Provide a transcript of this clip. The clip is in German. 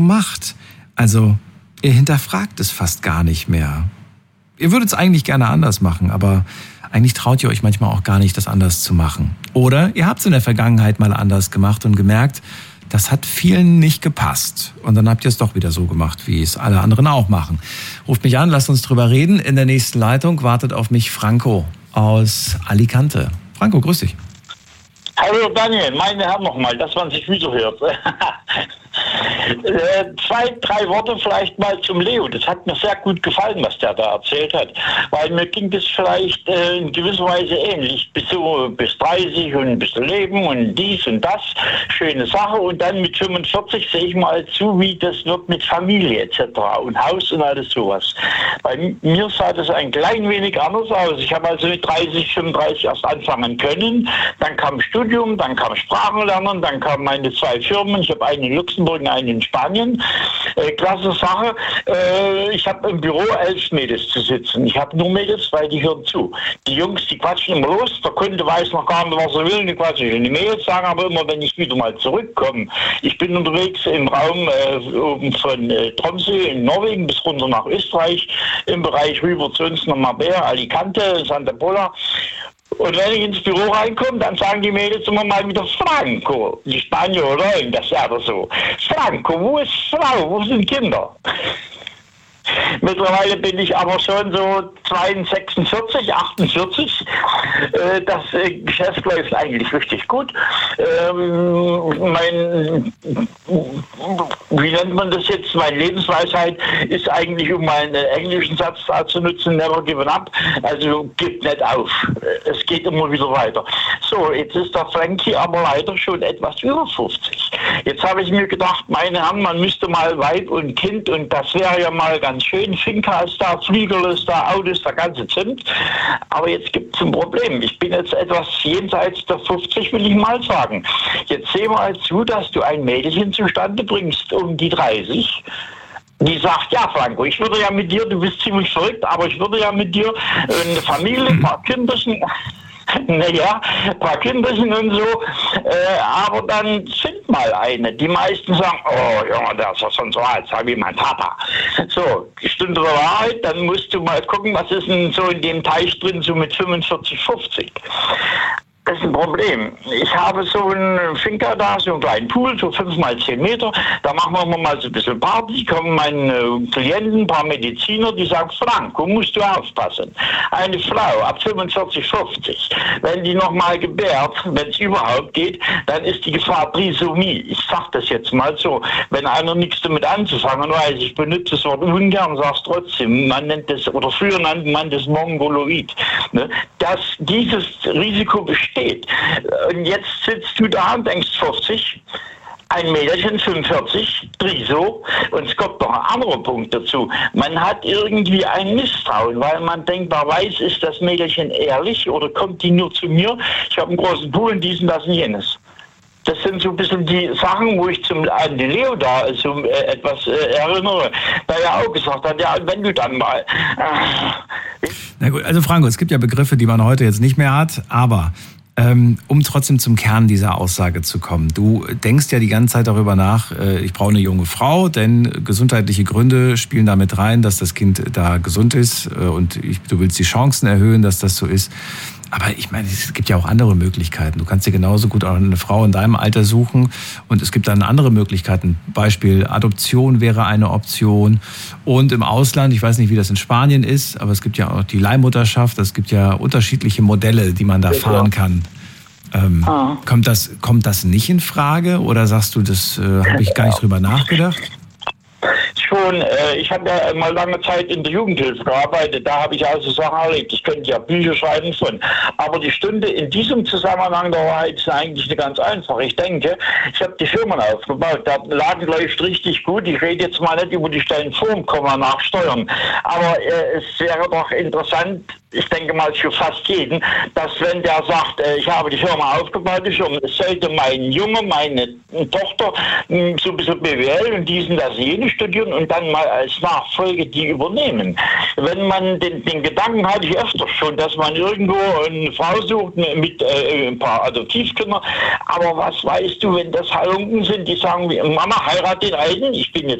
macht. Also, ihr hinterfragt es fast gar nicht mehr. Ihr würdet es eigentlich gerne anders machen, aber eigentlich traut ihr euch manchmal auch gar nicht, das anders zu machen. Oder ihr habt es in der Vergangenheit mal anders gemacht und gemerkt, das hat vielen nicht gepasst. Und dann habt ihr es doch wieder so gemacht, wie es alle anderen auch machen. Ruft mich an, lasst uns drüber reden. In der nächsten Leitung wartet auf mich Franco aus Alicante. Franco, grüß dich. Hallo Daniel, meine Herren nochmal, dass man sich wieder hört. 2, 3 Worte vielleicht mal zum Leo. Das hat mir sehr gut gefallen, was der da erzählt hat. Weil mir ging das vielleicht in gewisser Weise ähnlich. Bis 30 und ein bisschen leben und dies und das. Schöne Sache. Und dann mit 45 sehe ich mal zu, wie das wird mit Familie etc. und Haus und alles sowas. Bei mir sah das ein klein wenig anders aus. Ich habe also mit 30, 35 erst anfangen können. Dann kam Studium, dann kam Sprachenlernen, dann kamen meine 2 Firmen. Ich habe eine in Luxemburg und eine in Spanien. Klasse Sache. Ich habe im Büro 11 Mädels zu sitzen. Ich habe nur Mädels, weil die hören zu. Die Jungs, die quatschen immer los. Der Kunde weiß noch gar nicht, was er will. Die quatschen. Und die Mädels sagen aber immer, wenn ich wieder mal zurückkomme. Ich bin unterwegs im Raum oben von Tromsø in Norwegen bis runter nach Österreich, im Bereich rüber zu uns nach Marbella, Alicante, Santa Pola. Und wenn ich ins Büro reinkomme, dann sagen die Mädels immer mal wieder Franco. Die Spanier oder das ist ja so. Franco, wo ist Frau? Wo sind Kinder? Mittlerweile bin ich aber schon so 46, 48. Das Geschäft läuft eigentlich richtig gut. Wie nennt man das jetzt? Meine Lebensweisheit ist eigentlich, um meinen englischen Satz zu nutzen, never give up. Also gib nicht auf. Es geht immer wieder weiter. So, jetzt ist der Frankie aber leider schon etwas über 50. Jetzt habe ich mir gedacht, meine Herren, man müsste mal Weib und Kind, und das wäre ja mal ganz schön. Finca ist da, Flieger ist da, Auto ist der ganze Zimt. Aber jetzt gibt es ein Problem. Ich bin jetzt etwas jenseits der 50, will ich mal sagen. Jetzt seh mal zu, dass du ein Mädchen zustande bringst um die 30. Die sagt, ja Franco, ich würde ja mit dir, du bist ziemlich verrückt, aber ich würde ja mit dir eine Familie, ein paar Kinderchen... Naja, ein paar Kinderchen und so, aber dann find mal eine. Die meisten sagen, oh Junge, der ist ja schon so alt, sag wie mein Papa. So, Stunde der Wahrheit, dann musst du mal gucken, was ist denn so in dem Teich drin, so mit 45, 50. Das ist ein Problem. Ich habe so einen Finca da, so einen kleinen Pool, so 5 mal 10 Meter. Da machen wir mal so ein bisschen Party. Kommen meine Klienten, ein paar Mediziner, die sagen, Franco, musst du aufpassen. Eine Frau ab 45, 50, wenn die nochmal gebärt, wenn es überhaupt geht, dann ist die Gefahr Trisomie. Ich sag das jetzt mal so. Wenn einer nichts damit anzufangen weiß, ich benutze das Wort ungern, sag's trotzdem. Man nennt das, oder früher nannte man das Mongoloid. Ne? Dass dieses Risiko besteht. Und jetzt sitzt du da und denkst 50, ein Mädchen 45, Triso, und es kommt noch ein anderer Punkt dazu. Man hat irgendwie ein Misstrauen, weil man denkt, wer weiß, ist das Mädchen ehrlich oder kommt die nur zu mir? Ich habe einen großen Pool und dies und das und jenes. Das sind so ein bisschen die Sachen, wo ich an den Leo da so etwas erinnere, da er auch gesagt hat, ja, wenn du dann mal... Na gut, also Franco, es gibt ja Begriffe, die man heute jetzt nicht mehr hat, aber um trotzdem zum Kern dieser Aussage zu kommen. Du denkst ja die ganze Zeit darüber nach, ich brauche eine junge Frau, denn gesundheitliche Gründe spielen damit rein, dass das Kind da gesund ist und du willst die Chancen erhöhen, dass das so ist. Aber ich meine, es gibt ja auch andere Möglichkeiten. Du kannst dir genauso gut auch eine Frau in deinem Alter suchen und es gibt dann andere Möglichkeiten. Beispiel Adoption wäre eine Option und im Ausland, ich weiß nicht, wie das in Spanien ist, aber es gibt ja auch die Leihmutterschaft, es gibt ja unterschiedliche Modelle, die man da fahren kann. Kommt das nicht in Frage oder sagst du, das habe ich gar nicht drüber nachgedacht? Schon, ich habe ja mal lange Zeit in der Jugendhilfe gearbeitet, da habe ich also Sachen erlebt, ich könnte ja Bücher schreiben von, aber die Stunde in diesem Zusammenhang der Wahrheit ist eigentlich eine ganz einfache. Ich denke, ich habe die Firmen aufgebaut, der Laden läuft richtig gut, ich rede jetzt mal nicht über die Stellen vor dem Komma nach Steuern, aber es wäre doch interessant, ich denke mal für fast jeden, dass wenn der sagt, ich habe die Firma aufgebaut, es sollte mein Junge, meine Tochter so ein bisschen BWL und diesen, das jene studieren und dann mal als Nachfolge die übernehmen. Wenn man den Gedanken hatte ich öfter schon, dass man irgendwo eine Frau sucht mit ein paar Adoptivkindern, aber was weißt du, wenn das Halunken sind, die sagen, Mama, heirat den einen, ich bin jetzt